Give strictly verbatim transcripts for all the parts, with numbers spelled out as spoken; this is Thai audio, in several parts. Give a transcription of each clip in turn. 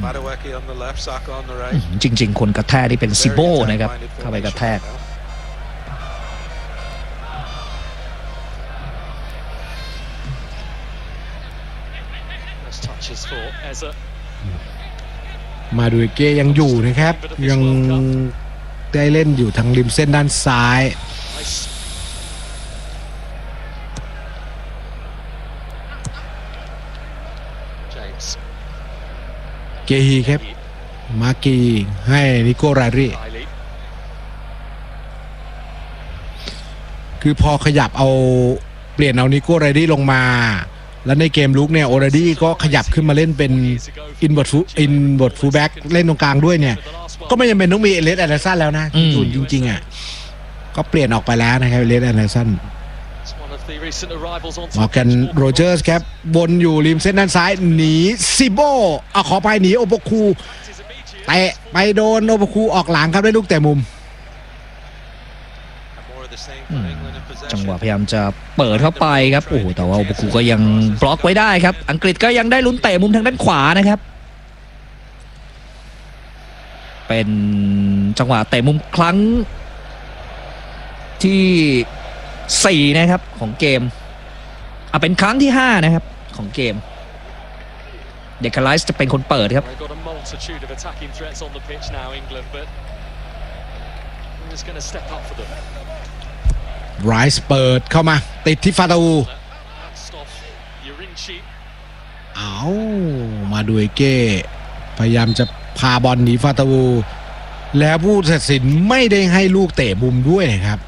จริงๆคนกระแทกที่เป็นซิโบนะครับเข้าไปกระแทกมาดูเกยังอยู่นะครับยังได้เล่นอยู่ทางริมเส้นด้านซ้ายเกฮีครับมากีให้นิโก้ไรรี่คือพอขยับเอาเปลี่ยนเอานิโก้ไรรี่ลงมาแล้วในเกมลุกเนี่ยโอราดี้ก็ขยับขึ้นมาเล่นเป็นอินบอร์ดฟูอินบอร์ดฟูลแบ็กเล่นตรงกลางด้วยเนี่ยก็ไม่จำเป็นต้องมีเอเลสแอนเดอร์สันแล้วนะจุดจริงๆอ่ะก็เปลี่ยนออกไปแล้วนะครับเอเลสแอนเดอร์สันมอร์แกนโรเจอร์สครับวนอยู่ริมเส้นด้านซ้ายหนีซิโบเอาขอไปหนีโอโบคูเตะไปโดนโอโบคูออกหลังครับได้ลูกเตะมุมจังหวะพยายามจะเปิดเข้าไปครับโอ้แต่ว่าโอโบคูก็ยังบล็อกไว้ได้ครับอังกฤษก็ยังได้ลุ้นเตะมุมทางด้านขวานะครับเป็นจังหวะเตะมุมครั้งที่สี่นะครับของเกมอ่ะเป็นครั้งที่ห้านะครับของเกมเดคาไลส์จะเป็นคนเปิดครับไรส์เปิดเข้ามาติดที่ฟาตูเอามาดูเก้พยายามจะพาบอลหนีฟาตูแล้วผู้ตัดสินไม่ได้ให้ลูกเตะมุมด้วยนะครับ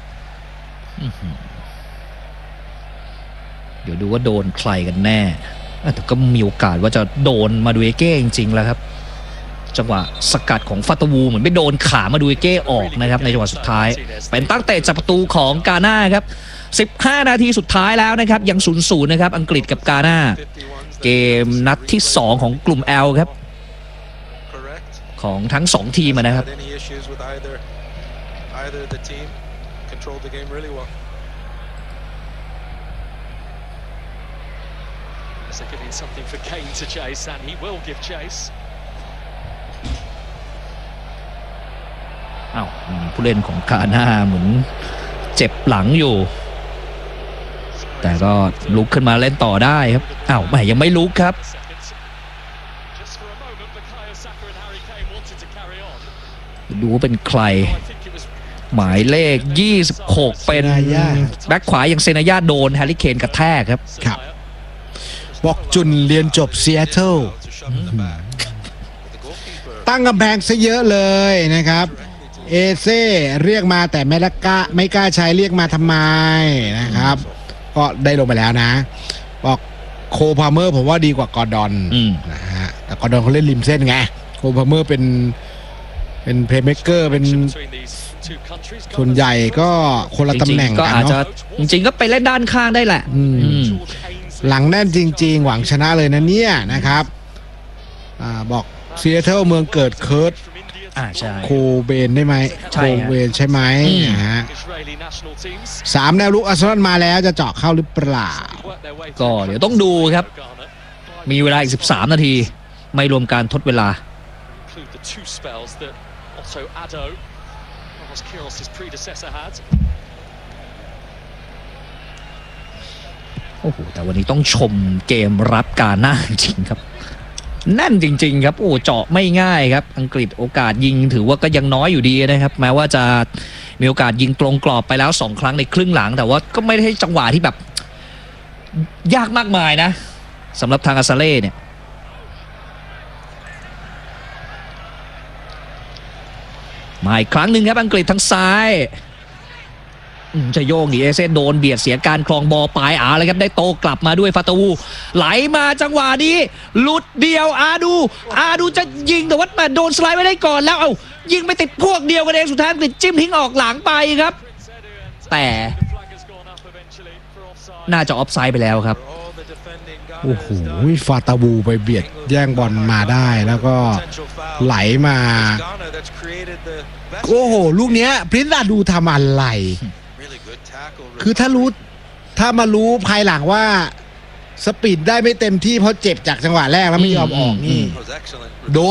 เดี๋ยวดูว่าโดนใครกันแน่แต่ก็มีโอกาสว่าจะโดนมาดูเก้จริงๆแล้วครับจังหวะสกัดของฟาตาวูเหมือนไปโดนขามาดูเก้ออกนะครับในจังหวะสุดท้ายเป็นตั้งเตะจากประตูของกาน่าครับสิบห้านาทีสุดท้ายแล้วนะครับยัง ศูนย์ศูนย์ นะครับอังกฤษกับกาน่าเกมนัดที่สองของกลุ่ม L ครับของทั้งสองทีมนะครับ something for Kane to chase and he will give chase อ้าวผู้เล่นของกาน่าเหมือนเจ็บหลังอยู่แต่ก็ลุกขึ้นมาเล่นต่อได้ครับอ้าวไม่ยังไม่ลุกครับดูว่าเป็นใครหมายเลขยี่สิบหกเป็นแบ็คขวาอย่างเซนายาโดนแฮร์รี่เคนกระแทกครับครับบอกจุนเรียนจบซีแอตเทิลตั้งกำแพงซะเยอะเลยนะครับเอเซ่เรียกมาแต่ไม่กล้าไม่กล้าใช้เรียกมาทำไมนะครับก็ได้ลงไปแล้วนะบอกโคพาเมอร์ผมว่าดีกว่ากอร์ดอนนะฮะแต่กอร์ดอนเขาเล่นริมเส้นไงโคพาเมอร์เป็นเป็นเพลย์เมคเกอร์เป็นส่วนใหญ่ก็คนละตำแหน่งกันเนาะจริงๆก็ไปเล่นด้านข้างได้แหละหลังแน่นจริงๆหวังชนะเลยนะเนี่ยนะครับอ่าบอกซีแอตเทิลเมืองเกิดเคิร์ตโคเบนได้ไหมโคเบนใช่ไหมนะฮะสามแนวลุกอาร์เซนอลมาแล้วจะเจาะเข้าหรือเปล่าก็เดี๋ยวต้องดูครับมีเวลาอีกสิบสามนาทีไม่รวมการทดเวลาโอ้โหแต่วันนี้ต้องชมเกมรับกาน่าจริงครับแน่นจริงๆครับโอ้เจาะไม่ง่ายครับอังกฤษโอกาสยิงถือว่าก็ยังน้อยอยู่ดีนะครับแม้ว่าจะมีโอกาสยิงตรงกรอบไปแล้วสองครั้งในครึ่งหลังแต่ว่าก็ไม่ได้จังหวะที่แบบยากมากมายนะสำหรับทางอาซาเล่เนี่ยมาอีกครั้งหนึ่งครับอังกฤษทางซ้ายจะโยกหนีเอเซนโดนเบียดเสียการครองบอลปลายอาเลยครับได้โตกลับมาด้วยฟาตูไหลมาจังหวะนี้หลุดเดียวอาดูอาดูจะยิงแต่ว่าโดนสไลด์ไม่ได้ก่อนแล้วเอายิงไปติดพวกเดียวกันเองสุดท้ายติดจิ้มทิ้งออกหลังไปครับแต่น่าจะออฟไซด์ไปแล้วครับโอ้โหฟาตาบูไปเบียดแย่งบอลมาได้แล้วก็ไหลมาโอ้โหลูกเนี้ยพรินซ์อาดูทำอะไรคือถ้ารู้ถ้ามารู้ภายหลังว่าสปีดได้ไม่เต็มที่เพราะเจ็บจากจังหวะแรกแล้วไม่ยอมออกนี่โดน